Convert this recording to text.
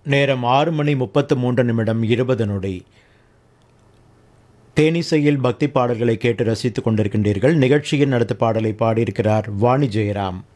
நேரம் 6:33 தேனிசையில் பக்தி பாடல்களை கேட்டு ரசித்துக் கொண்டிருக்கின்றீர்கள். நிகழ்ச்சியின் அடுத்த பாடலை பாடியிருக்கிறார் வாணி ஜெயராம்.